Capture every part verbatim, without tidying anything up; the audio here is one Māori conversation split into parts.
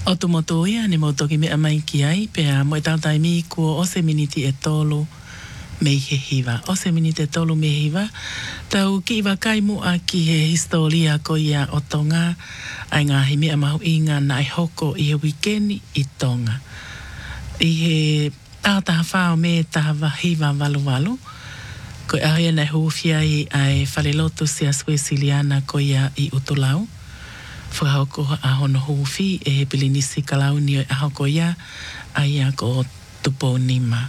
O tu moto ia ni moto ki mea mai ki ai, pea mo e tau taimi kua o se miniti e tolu me he hiwa. O se miniti e tolu me hiwa, tau ki iwa kaimu a ki he historia ko ia o Tonga, ai ngā he mea mahu inga na i hoko i he wikeni i Tonga. I he tātaha whao me taha hiwa walu walu, ko e ahoia nei huwhiai ai whalelotu sia Swesiliana ko ia i Utulau. Whakahoko a hono huwhi e he pilinisi kalauni o e ahoko ia a ia ko tupo nima.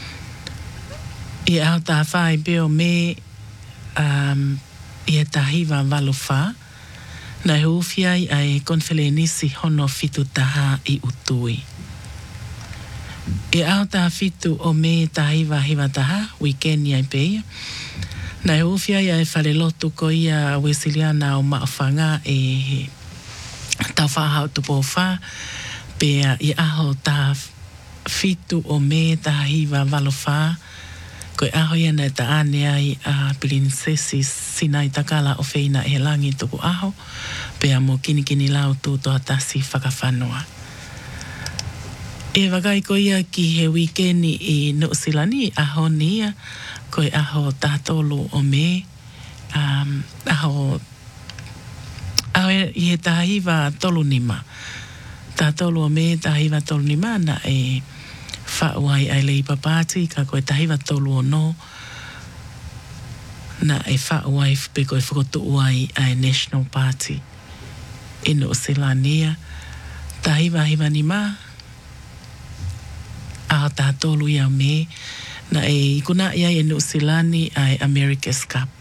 I aho tā whae beo me um, i e tahiwa walu wha, nei huwhiai ai konwhelenisi hono fitu taha i Utui. I aho tā fitu o me tahiwa hiwa taha, weekend ai peia, nei huwhiai ai whalelotu ko ia Wesiliana o maawhanga e he tau whahau tupo wha, pea i aho tā fitu o me tā hiwa walo wha, ko i aho ia nei ta ane ai a princesi Sinai Takala o wheina e langi tuku aho, pea mo kini kini lau tū toa tasi whakawhanua. E wakai ko ia ki he wikeni i Nuusilani, aho ni ia, ko i aho tā tolu o me, um, aho Aho i he tahiwa tolu nima. Tā tolu o me tahiwa tolu nima na e whauai ai Labour Party, ka koe tahiwa tolu o no, na e whauai pe koe whakotu ai ai National Party. E Nuusilania, tahiwa hiwa nima, aho tā tolu ia me, na e ikuna ia e Nuusilani ai America's Cup.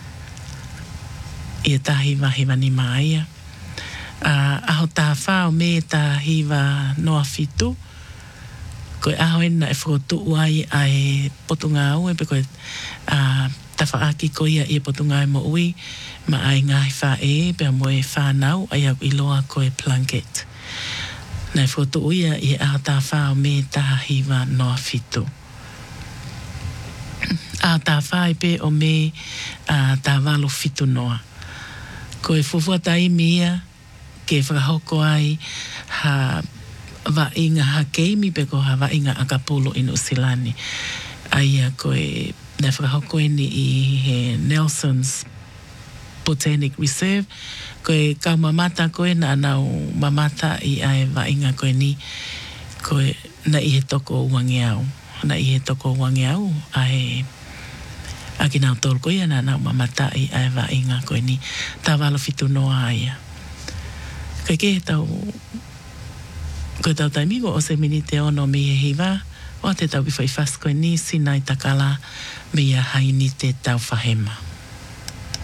I e tahiwa hiwa ni maia. Uh, aho tā whao me tahiwa noa fitu, koe aho ena e whakotu ai ai potunga ue, pe koe uh, tawhaaki ko ia i potunga mo ui, ma ai ngahi wha e, pe mo e whanau, ai au iloa koe Plunkett. Nei whakotu ia i aho tā whao me tahiwa noa fitu. Aho tā whae pe o me uh, tā walo fitu noa. Ko e fufua taimi ia, ke whakahoko ai ha wa inga ha keimi pe ko ha wa inga akapulu inu silani. Aia ko e ne whakahoko ini i he Nelson's Botanic Reserve, ko e kau mamata ko e na anau mamata i ai wa inga ko e ni, ko e na i he toko uangiau. Na i he toko uangiau ai aki nau tolu ko ia na nau mamata i ai wa inga koe ni tā walo fitu noa aia. Kai ke tau koe tau taimigo o se minite ono mi he hiwa o te tau bifai fas koe ni Sinai Takala mi a haini te tau whahema.